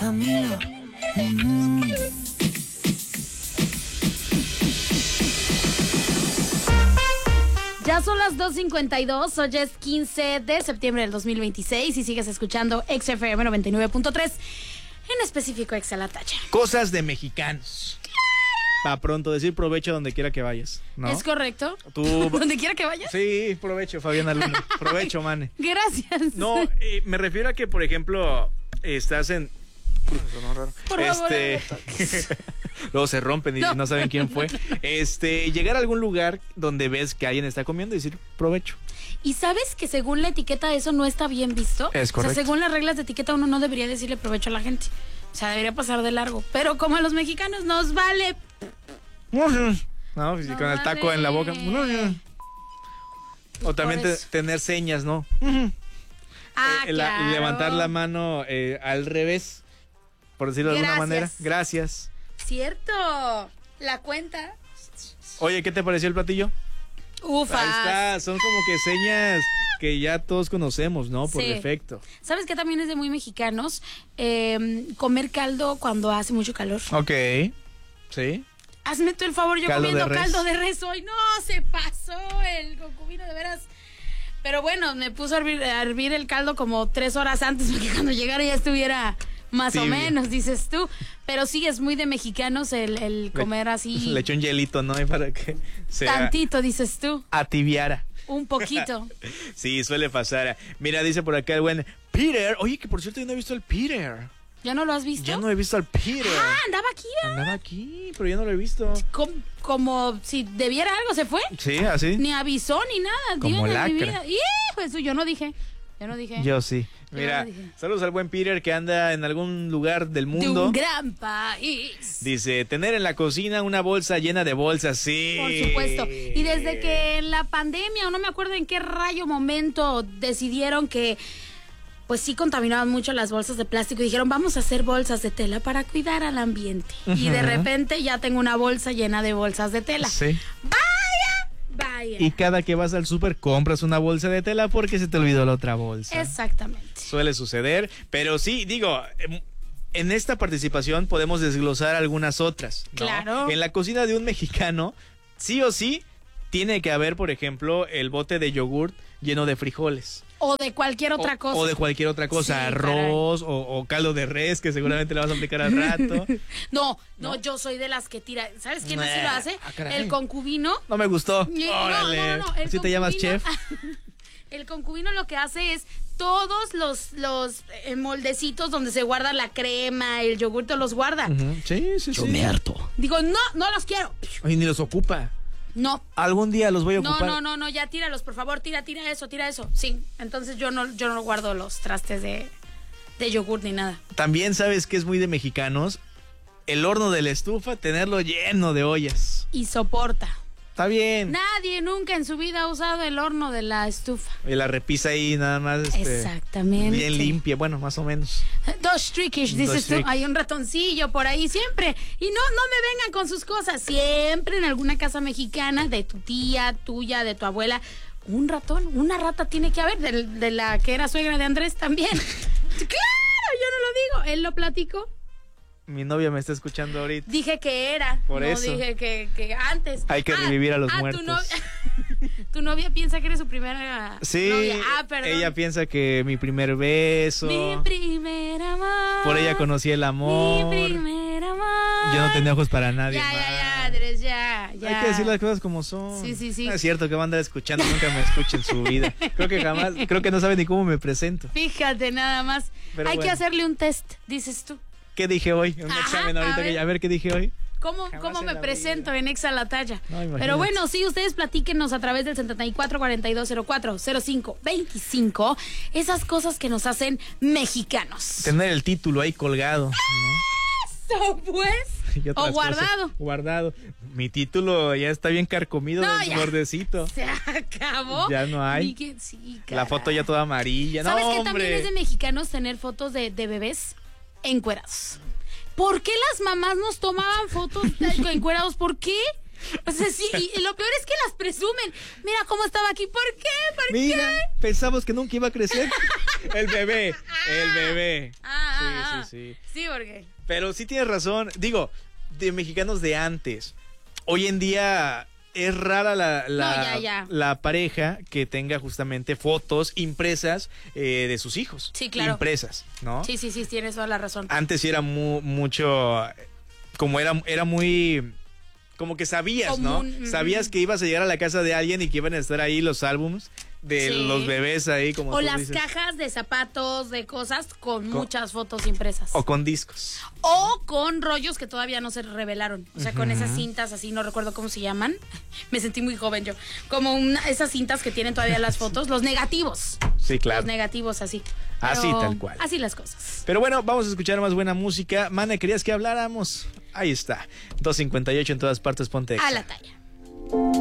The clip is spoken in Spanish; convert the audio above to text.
Camilo. Ya son las 2:52, hoy es 15 de septiembre del 2026 y sigues escuchando XFM 99.3, en específico Exalataya. Cosas de mexicanos. Para pronto decir provecho donde quiera que vayas, ¿no? ¿Es correcto? Tú... ¿Donde quiera que vayas? Sí, provecho, Fabiana Luna. Provecho, mane. Gracias. No, me refiero a que, por ejemplo, estás en... Por favor. Luego se rompen y no saben quién fue. Llegar a algún lugar donde ves que alguien está comiendo y decir provecho. ¿Y sabes que según la etiqueta eso no está bien visto? Es correcto. O sea, según las reglas de etiqueta uno no debería decirle provecho a la gente. O sea, debería pasar de largo. Pero como a los mexicanos nos vale... No, pues, con el taco en la boca. O también tener señas, ¿no? Claro. Levantar la mano al revés, por decirlo de alguna manera. Gracias. Cierto. La cuenta. Oye, ¿qué te pareció el platillo? Ufas. Ahí está, son como que señas que ya todos conocemos, ¿no? Por defecto. ¿Sabes qué también es de muy mexicanos? Comer caldo cuando hace mucho calor. Ok, sí. Hazme tú el favor, yo Caldo comiendo de res. caldo de res hoy. No, se pasó el concubino, de veras. Pero bueno, me puso a hervir el caldo como 3 horas antes para que cuando llegara ya estuviera más o menos, dices tú. Pero sí, es muy de mexicanos el comer así. Le eché un hielito, ¿no? Y para que sea tantito, dices tú. ativiara. Un poquito. Sí, suele pasar. Mira, dice por acá el buen Peter. Oye, que por cierto yo no he visto al Peter. ¿Ya no lo has visto? Ya no he visto al Peter. Ah, andaba aquí. Andaba aquí, pero yo no lo he visto. Como si debiera algo, ¿se fue? Sí, así. Ni avisó ni nada. Como Díganme mi lacra. vida. Y pues yo no dije. Yo sí. Mira, saludos al buen Peter que anda en algún lugar del mundo. De un gran país. Dice, tener en la cocina una bolsa llena de bolsas, sí. Por supuesto. Y desde que en la pandemia, o no me acuerdo en qué rayo momento, decidieron que pues sí contaminaban mucho las bolsas de plástico y dijeron, vamos a hacer bolsas de tela para cuidar al ambiente. Y de repente ya tengo una bolsa llena de bolsas de tela. Sí. Vaya. Y cada que vas al súper compras una bolsa de tela porque se te olvidó la otra bolsa. Exactamente. Suele suceder, pero sí, digo, en esta participación podemos desglosar algunas otras, ¿no? Claro. En la cocina de un mexicano, sí o sí, tiene que haber, por ejemplo, el bote de yogurt lleno de frijoles. O de cualquier otra cosa. O de cualquier otra cosa, Sí, arroz o caldo de res, que seguramente le vas a aplicar al rato. No, yo soy de las que tira. ¿Sabes quién así lo hace? caray. El concubino. No me gustó. No. El ¿Así te llamas, chef? El concubino lo que hace es todos los moldecitos donde se guarda la crema, el yogur, los guarda. Sí. Yo me harto. Digo, no los quiero. Ay, ni los ocupa. No. Algún día los voy a ocupar. No, ya tíralos, por favor, tira eso. Sí, entonces yo no guardo los trastes de yogur ni nada. También sabes que es muy de mexicanos el horno de la estufa, tenerlo lleno de ollas. Y soporta. Está bien. Nadie nunca en su vida ha usado el horno de la estufa. Y la repisa ahí nada más. Exactamente. Bien limpia, bueno, más o menos. Dos trickish, dices tú. Hay un ratoncillo por ahí siempre. Y no me vengan con sus cosas. Siempre en alguna casa mexicana, de tu tía, tuya, de tu abuela, un ratón, una rata tiene que haber. De la que era suegra de Andrés también. ¡Claro! Yo no lo digo. Él lo platicó. Mi novia me está escuchando ahorita. Dije que era. Por eso. Dije que antes. Hay que revivir a los muertos. Tu novia piensa que eres su primera novia. Perdón. Ella piensa que mi primer beso. Mi primer amor. Por ella conocí el amor. Mi primer amor. Yo no tenía ojos para nadie. Ya, Andrés, ya. Hay que decir las cosas como son. Sí. No es cierto que va a andar escuchando, nunca me escucha en su vida. Creo que no sabe ni cómo me presento. Fíjate nada más. Pero Hay que hacerle un test, dices tú. ¿Qué dije hoy? Un examen ahorita. A ver qué dije hoy. ¿Cómo me presento en Exalataya? No, pero bueno, sí, ustedes platíquenos a través del 74-4204-0525 esas cosas que nos hacen mexicanos. Tener el título ahí colgado, ¿no? Eso pues. O guardado. Guardado. Mi título ya está bien carcomido del bordecito. Se acabó. Ya no hay. Sí, la foto ya toda amarilla. ¿Sabes no, que también es de mexicanos tener fotos de bebés encuerados? ¿Por qué las mamás nos tomaban fotos encuerados? ¿Por qué? O sea, sí, y lo peor es que las presumen. Mira cómo estaba aquí. ¿Por qué? Mira, pensamos que nunca iba a crecer. El bebé. Sí. Sí, porque... Pero sí tienes razón. Digo, de mexicanos de antes. Hoy en día es rara la pareja que tenga justamente fotos impresas de sus hijos. Sí, claro. Impresas, ¿no? Sí, tienes toda la razón. Antes sí era mucho... Como era muy... Como que sabías, común, ¿no? Sabías que ibas a llegar a la casa de alguien y que iban a estar ahí los álbums de los bebés ahí, como o tú las dices. Cajas de zapatos, de cosas con muchas fotos impresas. O con discos. O con rollos que todavía no se revelaron. O sea, con esas cintas así, no recuerdo cómo se llaman. Me sentí muy joven yo. Como esas cintas que tienen todavía las fotos, los negativos. Sí, claro. Los negativos así. Así, tal cual. Así las cosas. Pero bueno, vamos a escuchar más buena música. Mane, ¿querías que habláramos? Ahí está. 2:58 en todas partes, ponte Exa. A la talla.